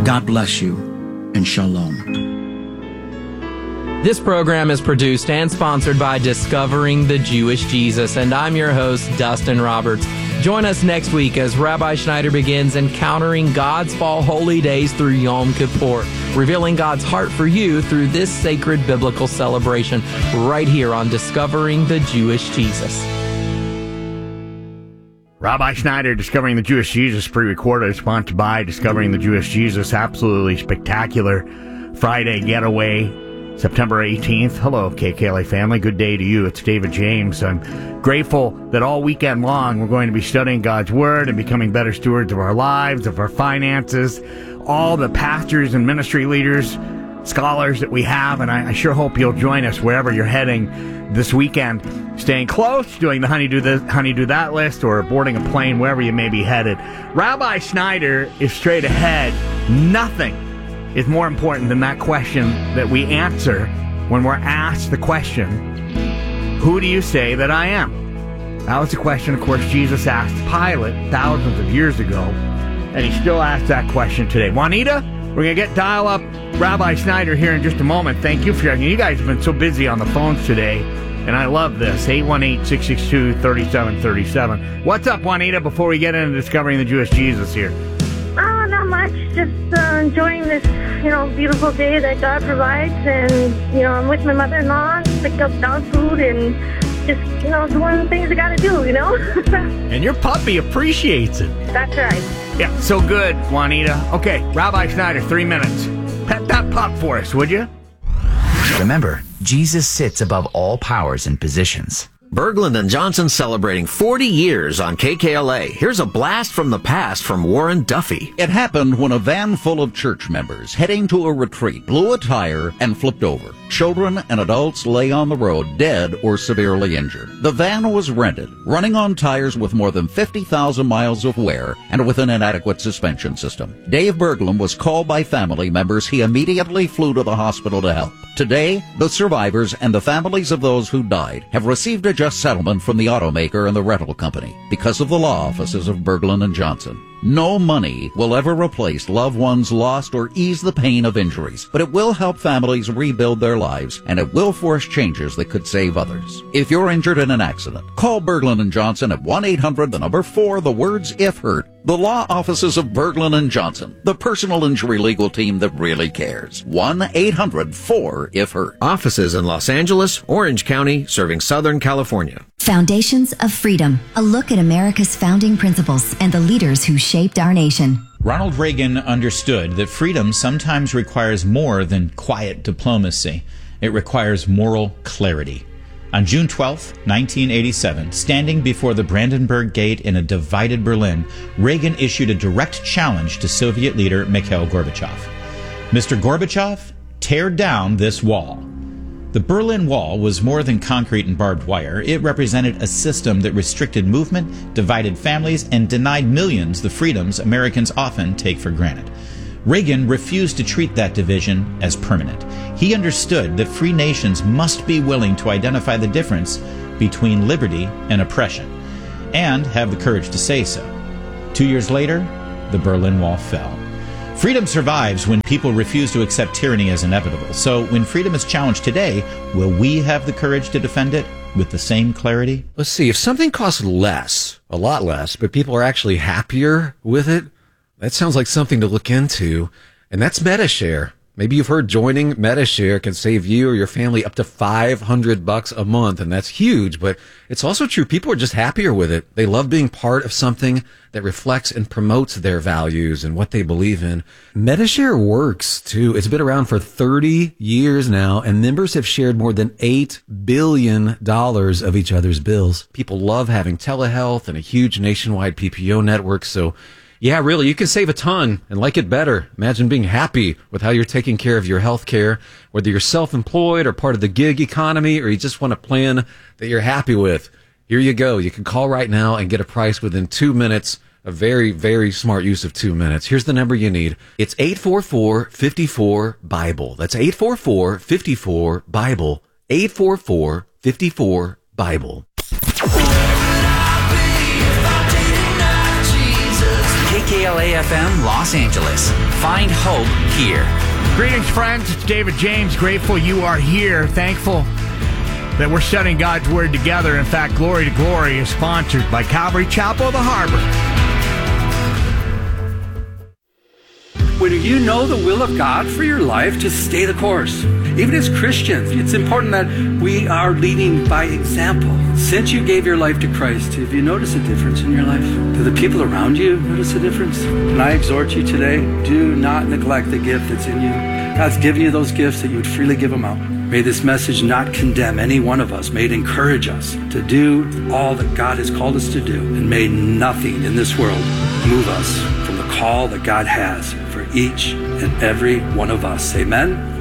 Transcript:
God bless you, and shalom. This program is produced and sponsored by Discovering the Jewish Jesus, and I'm your host, Dustin Roberts. Join us next week as Rabbi Schneider begins encountering God's fall holy days through Yom Kippur, revealing God's heart for you through this sacred biblical celebration right here on Discovering the Jewish Jesus. Rabbi Schneider, Discovering the Jewish Jesus, pre-recorded, sponsored by Discovering the Jewish Jesus. Absolutely spectacular Friday getaway, September 18th. Hello, KKLA family. Good day to you. It's David James. I'm grateful that all weekend long we're going to be studying God's Word and becoming better stewards of our lives, of our finances, all the pastors and ministry leaders, scholars that we have, and I sure hope you'll join us wherever you're heading this weekend. Staying close, doing the honey do this, honey do that list, or boarding a plane, wherever you may be headed. Rabbi Schneider is straight ahead. Nothing is more important than that question that we answer when we're asked the question, who do you say that I am? That was the question, of course, Jesus asked Pilate thousands of years ago, and he still asks that question today. Juanita, we're going to dial up Rabbi Schneider here in just a moment. Thank you for checking. You guys have been so busy on the phones today, and I love this. 818-662-3737. What's up, Juanita, before we get into Discovering the Jewish Jesus here? Oh, not much. Just enjoying this, beautiful day that God provides. And, I'm with my mother-in-law, picked up dog food, and just, doing the things I got to do, And your puppy appreciates it. That's right. Yeah, so good, Juanita. Okay, Rabbi Schneider, 3 minutes. Pet that pup for us, would you? Remember, Jesus sits above all powers and positions. Berglund and Johnson celebrating 40 years on KKLA. Here's a blast from the past from Warren Duffy. It happened when a van full of church members heading to a retreat blew a tire and flipped over. Children and adults lay on the road dead or severely injured. The van was rented, running on tires with more than 50,000 miles of wear and with an inadequate suspension system. Dave Berglund was called by family members. He immediately flew to the hospital to help. Today, the survivors and the families of those who died have received a just settlement from the automaker and the rental company because of the law offices of Berglund and Johnson. No money will ever replace loved ones lost or ease the pain of injuries, but it will help families rebuild their lives, and it will force changes that could save others. If you're injured in an accident, call Berglund and Johnson at 1-800-4, the words if hurt. The law offices of Berglund and Johnson, the personal injury legal team that really cares. 1-800-4 if hurt. Offices in Los Angeles, Orange County, serving Southern California. Foundations of Freedom, a look at America's founding principles and the leaders who shaped our nation. Ronald Reagan understood that freedom sometimes requires more than quiet diplomacy. It requires moral clarity. On June 12, 1987, standing before the Brandenburg Gate in a divided Berlin, Reagan issued a direct challenge to Soviet leader Mikhail Gorbachev. Mr. Gorbachev, tear down this wall. The Berlin Wall was more than concrete and barbed wire. It represented a system that restricted movement, divided families, and denied millions the freedoms Americans often take for granted. Reagan refused to treat that division as permanent. He understood that free nations must be willing to identify the difference between liberty and oppression, and have the courage to say so. 2 years later, the Berlin Wall fell. Freedom survives when people refuse to accept tyranny as inevitable. So when freedom is challenged today, will we have the courage to defend it with the same clarity? Let's see, if something costs less, a lot less, but people are actually happier with it, that sounds like something to look into, and that's Medi-Share. Maybe you've heard joining Medi-Share can save you or your family up to $500 a month, and that's huge, but it's also true. People are just happier with it. They love being part of something that reflects and promotes their values and what they believe in. Medi-Share works, too. It's been around for 30 years now, and members have shared more than $8 billion of each other's bills. People love having telehealth and a huge nationwide PPO network, so yeah, really, you can save a ton and like it better. Imagine being happy with how you're taking care of your health care, whether you're self-employed or part of the gig economy, or you just want a plan that you're happy with. Here you go. You can call right now and get a price within 2 minutes. A very, very smart use of 2 minutes. Here's the number you need. It's 844-54-BIBLE. That's 844-54-BIBLE. 844-54-BIBLE. KKLA FM Los Angeles. Find hope here. Greetings, friends. It's David James. Grateful you are here. Thankful that we're studying God's Word together. In fact, Glory to Glory is sponsored by Calvary Chapel of the Harbor. When you know the will of God for your life, just stay the course. Even as Christians, it's important that we are leading by example. Since you gave your life to Christ, have you noticed a difference in your life? Do the people around you notice a difference? And I exhort you today, do not neglect the gift that's in you. God's given you those gifts that you would freely give them out. May this message not condemn any one of us. May it encourage us to do all that God has called us to do. And may nothing in this world move us from the call that God has for each and every one of us. Amen.